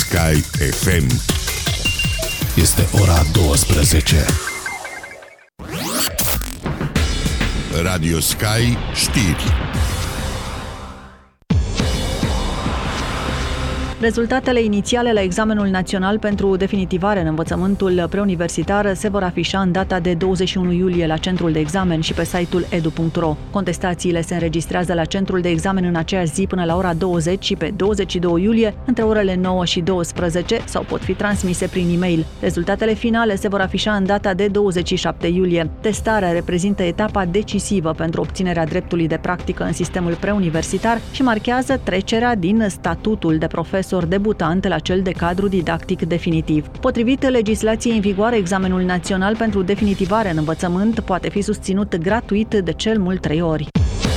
Sky FM. Este ora 12. Radio Sky știri. Rezultatele inițiale la examenul național pentru definitivare în învățământul preuniversitar se vor afișa în data de 21 iulie la centrul de examen și pe site-ul edu.ro. Contestațiile se înregistrează la centrul de examen în aceeași zi până la ora 20 și pe 22 iulie, între orele 9 și 12, sau pot fi transmise prin e-mail. Rezultatele finale se vor afișa în data de 27 iulie. Testarea reprezintă etapa decisivă pentru obținerea dreptului de practică în sistemul preuniversitar și marchează trecerea din statutul de profesor debutant la cel de cadru didactic definitiv. Potrivit legislației în vigoare, examenul național pentru definitivare în învățământ poate fi susținut gratuit de cel mult 3 ori.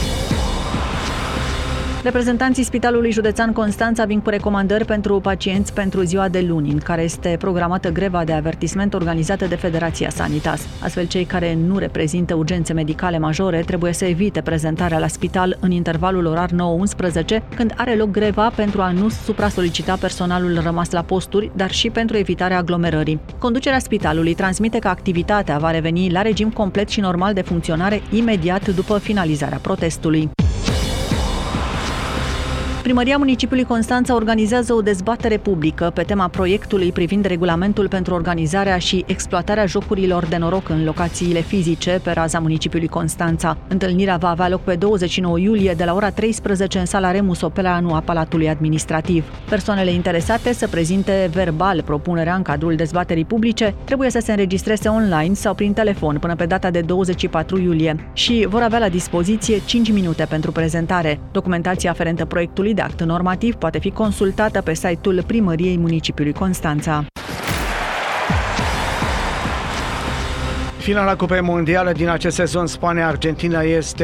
Reprezentanții Spitalului Județean Constanța vin cu recomandări pentru pacienți pentru ziua de luni, în care este programată greva de avertisment organizată de Federația Sanitas. Astfel, cei care nu reprezintă urgențe medicale majore trebuie să evite prezentarea la spital în intervalul orar 9-11, când are loc greva, pentru a nu supra-solicita personalul rămas la posturi, dar și pentru evitarea aglomerării. Conducerea spitalului transmite că activitatea va reveni la regim complet și normal de funcționare imediat după finalizarea protestului. Primăria Municipiului Constanța organizează o dezbatere publică pe tema proiectului privind regulamentul pentru organizarea și exploatarea jocurilor de noroc în locațiile fizice pe raza municipiului Constanța. Întâlnirea va avea loc pe 29 iulie de la ora 13 în sala Remus Opeleanu a Palatului Administrativ. Persoanele interesate să prezinte verbal propunerea în cadrul dezbaterii publice trebuie să se înregistreze online sau prin telefon până pe data de 24 iulie și vor avea la dispoziție 5 minute pentru prezentare. Documentația aferentă proiectului de act normativ poate fi consultată pe site-ul Primăriei Municipiului Constanța. Finala Cupei Mondiale din acest sezon Spania-Argentina este